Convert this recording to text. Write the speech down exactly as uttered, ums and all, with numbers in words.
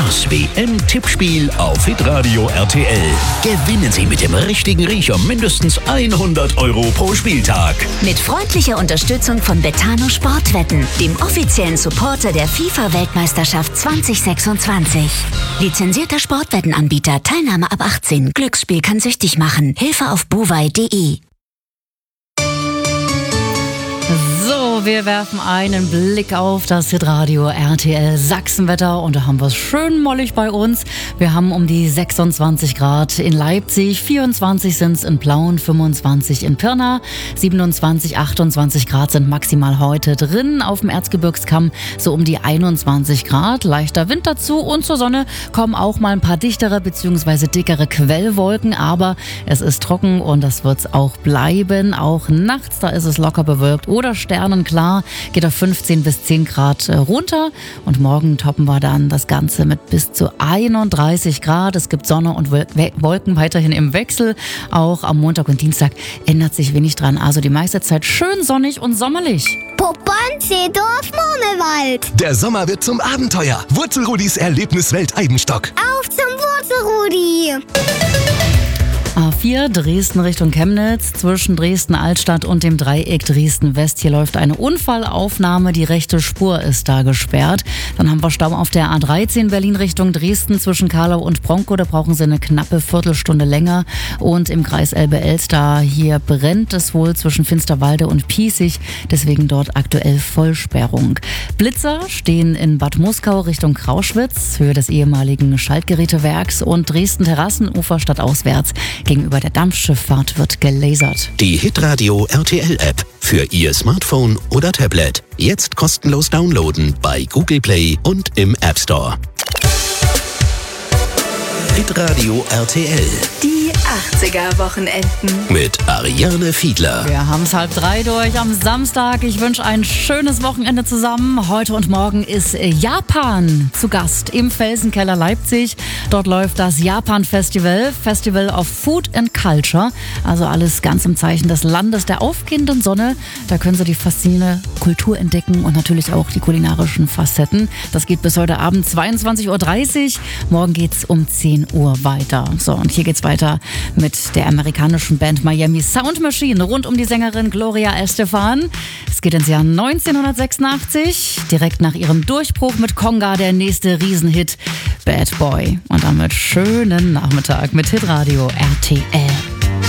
Das W M-Tippspiel auf Hitradio R T L. Gewinnen Sie mit dem richtigen Riecher mindestens hundert Euro pro Spieltag. Mit freundlicher Unterstützung von Betano Sportwetten, dem offiziellen Supporter der FIFA-Weltmeisterschaft zwanzig sechsundzwanzig. Lizenzierter Sportwettenanbieter, Teilnahme ab achtzehn. Glücksspiel kann süchtig machen. Hilfe auf buwei punkt de. So, wir werfen einen Blick auf das Hitradio R T L Sachsenwetter und da haben wir es schön mollig bei uns. Wir haben um die sechsundzwanzig Grad in Leipzig, vierundzwanzig sind es in Plauen, fünfundzwanzig in Pirna, siebenundzwanzig, achtundzwanzig Grad sind maximal heute drin. Auf dem Erzgebirgskamm so um die einundzwanzig Grad, leichter Wind dazu und zur Sonne kommen auch mal ein paar dichtere bzw. dickere Quellwolken, aber es ist trocken und das wird es auch bleiben. Auch nachts, da ist es locker bewölkt oder sternenklar, geht auf fünfzehn bis zehn Grad runter und morgen toppen wir dann das Ganze mit bis zu einunddreißig Grad. Es gibt Sonne und Wolken weiterhin im Wechsel. Auch am Montag und Dienstag ändert sich wenig dran. Also die meiste Zeit schön sonnig und sommerlich. Poppern, Seedorf, Monewald. Der Sommer wird zum Abenteuer. Wurzelrudis Erlebniswelt Eibenstock. Auf zum Wurzelrudi. A vier Dresden Richtung Chemnitz, zwischen Dresden-Altstadt und dem Dreieck Dresden-West. Hier läuft eine Unfallaufnahme, die rechte Spur ist da gesperrt. Dann haben wir Stau auf der A dreizehn Berlin Richtung Dresden zwischen Karlau und Bronkow. Da brauchen Sie eine knappe Viertelstunde länger. Und im Kreis Elbe-Elster, hier brennt es wohl zwischen Finsterwalde und Piesig. Deswegen dort aktuell Vollsperrung. Blitzer stehen in Bad Muskau Richtung Krauschwitz, Höhe des ehemaligen Schaltgerätewerks. Und Dresden-Terrassenufer stadtauswärts. Gegenüber der Dampfschifffahrt wird gelasert. Die Hitradio R T L-App für Ihr Smartphone oder Tablet. Jetzt kostenlos downloaden bei Google Play und im App Store. Hitradio R T L. Die achtziger-Wochenenden. Mit Ariane Fiedler. Wir haben es halb drei durch am Samstag. Ich wünsche ein schönes Wochenende zusammen. Heute und morgen ist Japan zu Gast im Felsenkeller Leipzig. Dort läuft das Japan-Festival, Festival of Food and Culture. Also alles ganz im Zeichen des Landes der aufgehenden Sonne. Da können Sie die faszinierende Kultur entdecken und natürlich auch die kulinarischen Facetten. Das geht bis heute Abend zweiundzwanzig Uhr dreißig. Morgen geht's um zehn Uhr weiter. So, und hier geht's weiter mit der amerikanischen Band Miami Sound Machine rund um die Sängerin Gloria Estefan. Es geht ins Jahr neunzehnhundertsechsundachtzig, direkt nach ihrem Durchbruch mit Conga, der nächste Riesenhit Bad Boy. Und damit schönen Nachmittag mit Hitradio R T L.